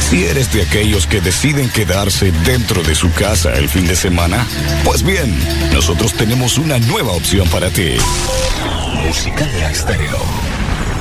Si eres de aquellos que deciden quedarse dentro de su casa el fin de semana, pues bien, nosotros tenemos una nueva opción para ti. Musicalia Estéreo.